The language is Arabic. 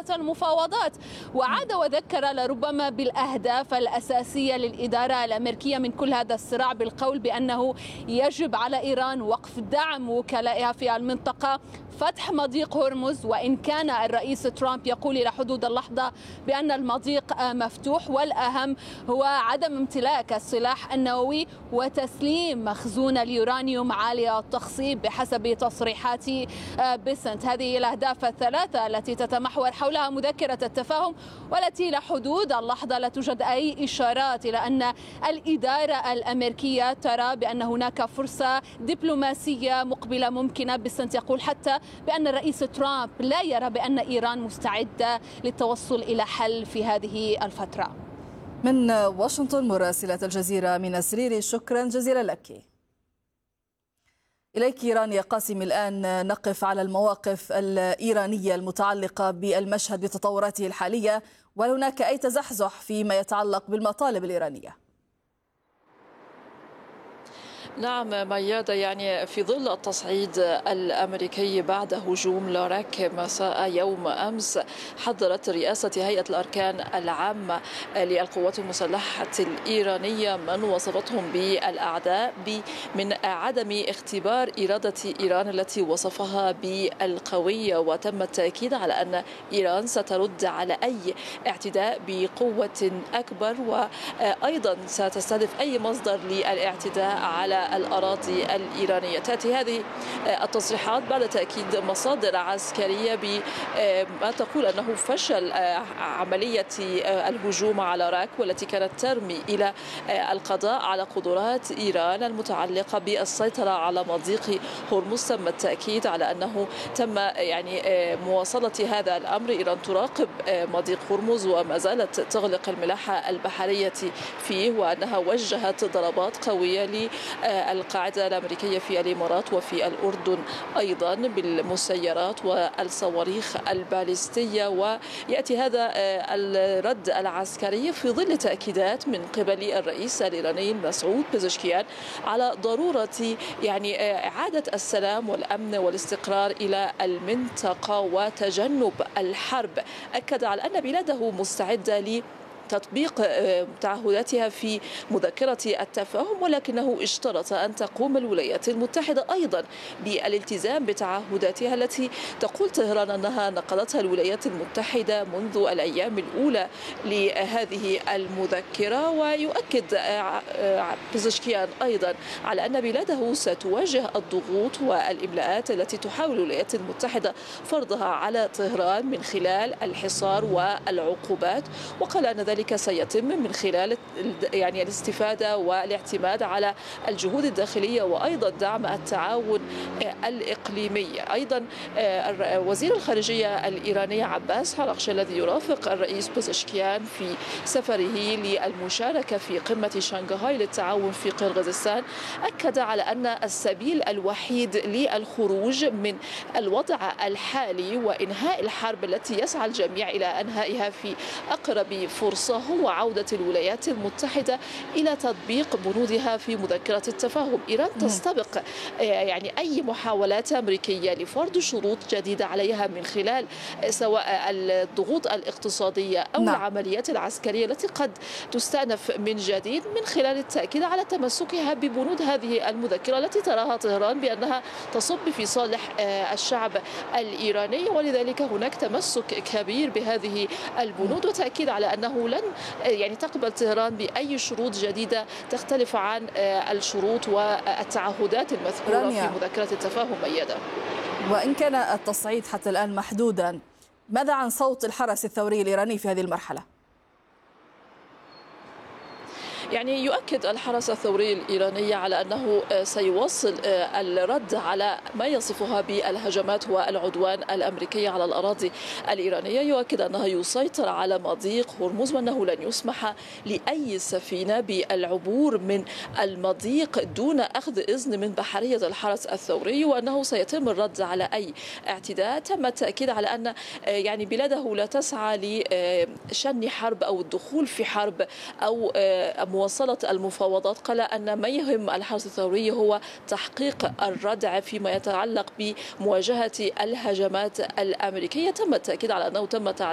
جلسات المفاوضات. وعاد وذكر لربما بالأهداف الأساسية للإدارة الأمريكية من كل هذا الصراع، بالقول بأنه يجب على إيران وقف دعم وكلائها في المنطقة، فتح مضيق هرمز، وإن كان الرئيس ترامب يقول إلى حدود اللحظة بأن المضيق مفتوح، والأهم هو عدم امتلاك السلاح النووي وتسليم مخزون اليورانيوم عالي التخصيب بحسب تصريحات بيسنت. هذه الأهداف الثلاثة التي تتمحور حولها مذكرة التفاهم، والتي إلى حدود اللحظة لا توجد أي إشارات إلى أن الإدارة الأمريكية ترى بأن هناك فرصة دبلوماسية مقبلة ممكنة. بيسنت يقول حتى بأن الرئيس ترامب لا يرى بأن إيران مستعدة للتوصل إلى حل في هذه الفترة. من واشنطن مراسلة الجزيرة من السريري، شكرا جزيلا لك. إليك رانيا قاسم. الآن نقف على المواقف الإيرانية المتعلقة بالمشهد بتطوراته الحالية، وهل هناك أي تزحزح فيما يتعلق بالمطالب الإيرانية؟ نعم ميادة، يعني في ظل التصعيد الأمريكي بعد هجوم لاراك مساء يوم أمس، حذرت رئاسة هيئة الأركان العامة للقوات المسلحة الإيرانية من وصفتهم بالأعداء من عدم اختبار إرادة إيران التي وصفها بالقوية، وتم التأكيد على أن إيران سترد على أي اعتداء بقوة أكبر، وأيضا ستستهدف أي مصدر للاعتداء على الأراضي الإيرانية. تأتي هذه التصريحات بعد تأكيد مصادر عسكرية بما تقول أنه فشل عملية الهجوم على راك، والتي كانت ترمي إلى القضاء على قدرات إيران المتعلقة بالسيطرة على مضيق هرمز. تم التأكيد على أنه تم يعني مواصلة هذا الأمر. إيران تراقب مضيق هرمز وما زالت تغلق الملاحة البحرية فيه، وأنها وجهت ضربات قوية القاعدة الأمريكية في الإمارات وفي الأردن أيضا بالمسيرات والصواريخ الباليستية. ويأتي هذا الرد العسكري في ظل تأكيدات من قبل الرئيس الإيراني مسعود بيزشكيان على ضرورة يعني إعادة السلام والأمن والاستقرار إلى المنطقة وتجنب الحرب. أكد على أن بلاده مستعدة تطبيق تعهداتها في مذكرة التفاهم، ولكنه اشترط أن تقوم الولايات المتحدة أيضا بالالتزام بتعهداتها التي تقول طهران أنها نقضتها الولايات المتحدة منذ الأيام الأولى لهذه المذكرة. ويؤكد بيزشكيان أيضا على أن بلاده ستواجه الضغوط والإملاءات التي تحاول الولايات المتحدة فرضها على طهران من خلال الحصار والعقوبات، وقال أن ذلك سيتم من خلال يعني الاستفادة والاعتماد على الجهود الداخلية وأيضا دعم التعاون الإقليمي. أيضا وزير الخارجية الإيراني عباس حرقشي الذي يرافق الرئيس بيزشكيان في سفره للمشاركة في قمة شنغهاي للتعاون في قرغيزستان، أكد على أن السبيل الوحيد للخروج من الوضع الحالي وإنهاء الحرب التي يسعى الجميع إلى أنهائها في أقرب فرصة هو عودة الولايات المتحدة إلى تطبيق بنودها في مذكرة التفاهم. إيران تستبق يعني أي محاولات أمريكية لفرض شروط جديدة عليها من خلال سواء الضغوط الاقتصادية أو العمليات العسكرية التي قد تستأنف من جديد، من خلال التأكيد على تمسكها ببنود هذه المذكرة التي تراها طهران بأنها تصب في صالح الشعب الإيراني. ولذلك هناك تمسك كبير بهذه البنود، وتأكيد على أنه لن يعني تقبل طهران بأي شروط جديدة تختلف عن الشروط والتعهدات المذكورة في مذكرة التفاهم ميادة. وإن كان التصعيد حتى الآن محدودا، ماذا عن صوت الحرس الثوري الإيراني في هذه المرحلة؟ يعني يؤكد الحرس الثوري الإيراني على أنه سيواصل الرد على ما يصفها بالهجمات والعدوان الأمريكي على الأراضي الإيرانية. يؤكد أنه يسيطر على مضيق هرمز، وأنه لن يسمح لأي سفينة بالعبور من المضيق دون أخذ إذن من بحرية الحرس الثوري، وأنه سيتم الرد على أي اعتداء. تم التأكيد على أن يعني بلاده لا تسعى لشن حرب أو الدخول في حرب أو مواصلة المفاوضات. قال أن ما يهم الحرس الثوري هو تحقيق الردع فيما يتعلق بمواجهة الهجمات الأمريكية. تم التأكيد على أنه تم